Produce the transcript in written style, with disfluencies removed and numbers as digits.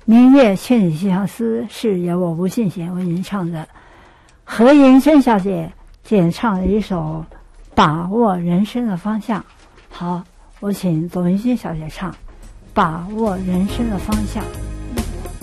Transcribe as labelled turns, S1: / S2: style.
S1: 明月千里寄相思是由我吴信贤为您唱的，何银珍小姐演唱了一首把握人生的方向。好，我请董云欣小姐唱把握人生的方向。